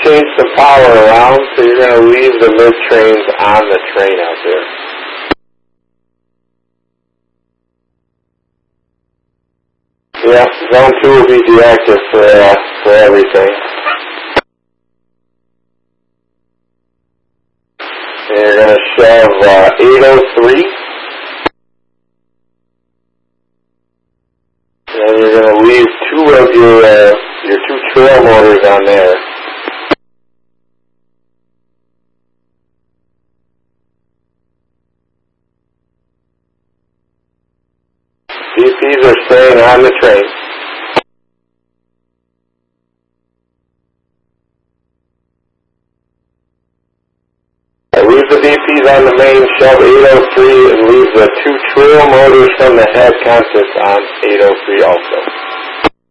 change some power around, so you're going to leave the mid-trains on the train out there. Yeah, zone 2 will be deactive for everything. And you're going to shove 803. And you're going to leave 2 of your 2 trail motors on there. DPs are staying on the train. Leave the DPs on the main, shove 803, and leave the 2 trail motors from the head contents on 803 also.